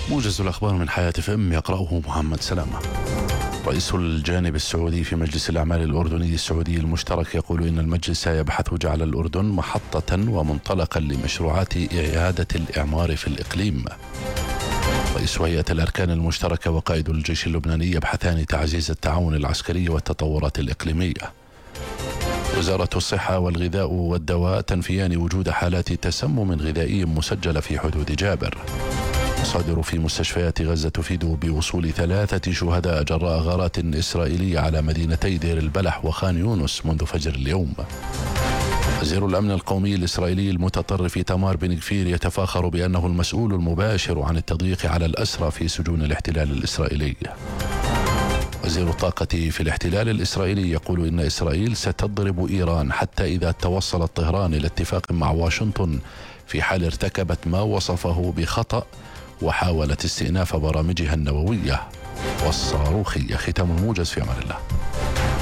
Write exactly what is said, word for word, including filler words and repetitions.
موجز الأخبار من حياة اف ام يقرأه محمد سلامة. رئيس الجانب السعودي في مجلس الأعمال الأردني السعودي المشترك يقول إن المجلس يبحث جعل الأردن محطة ومنطلقا لمشروعات إعادة الإعمار في الإقليم. رئيس هيئة الأركان المشتركة وقائد الجيش اللبناني يبحثان تعزيز التعاون العسكري والتطورات الإقليمية. وزارة الصحة والغذاء والدواء تنفيان وجود حالات تسمم غذائي مسجلة في حدود جابر. مصادر في مستشفيات غزة تفيد بوصول ثلاثة شهداء جراء غارات إسرائيلية على مدينتي دير البلح وخان يونس منذ فجر اليوم. وزير الأمن القومي الإسرائيلي المتطرف تامار بن غفير يتفاخر بأنه المسؤول المباشر عن التضييق على الأسرى في سجون الاحتلال الإسرائيلي. وزير الطاقة في الاحتلال الإسرائيلي يقول إن إسرائيل ستضرب إيران حتى إذا توصلت طهران إلى اتفاق مع واشنطن في حال ارتكبت ما وصفه بخطأ وحاولت استئناف برامجها النووية والصاروخية. ختام الموجز، في أمان الله.